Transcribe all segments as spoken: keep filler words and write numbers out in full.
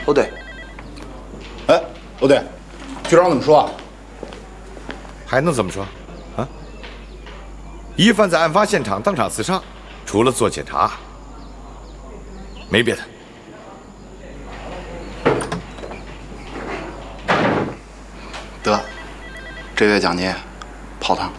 哦对， 哎，哦对，局长怎么说啊？ 还能怎么说？啊？疑犯在案发现场当场自杀，除了做检查，没别的。 得，这月奖金泡汤。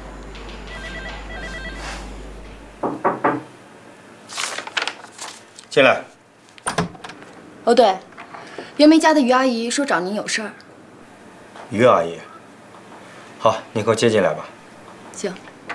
进来。 哦对，袁梅家的于阿姨说找您有事儿。 于阿姨，好，你给我接进来吧。 行。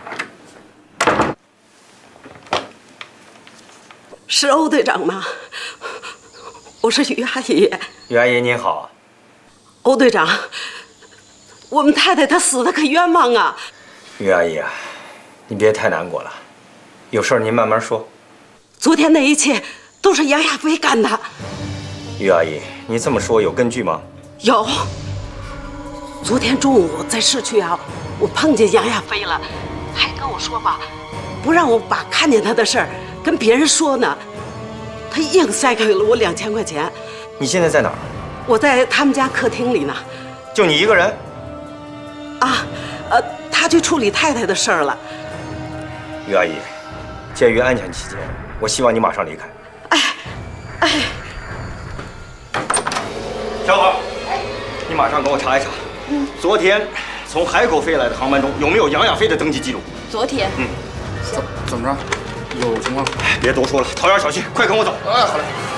是欧队长吗？我是于阿姨。 于阿姨您好。 欧队长，我们太太她死的可冤枉啊！ 于阿姨啊，你别太难过了，有事您慢慢说。 昨天那一切都是杨亚飞干的。 于阿姨，你这么说有根据吗？ 有。昨天中午在市区啊，我碰见杨亚飞了，还跟我说吧，不让我把看见他的事儿跟别人说呢。他硬塞给了我两千块钱。 你现在在哪儿？ 我在他们家客厅里呢。 就你一个人？ 啊，呃，他去处理太太的事儿了。 于阿姨，鉴于安全起见，我希望你马上离开。 哎，哎， 小伙，你马上给我查一查，嗯，昨天从海口飞来的航班中有没有杨亚飞的登机记录？ 昨天。 嗯。 怎怎么着？有情况？ 别多说了，桃园小区，快跟我走。 哎，好嘞。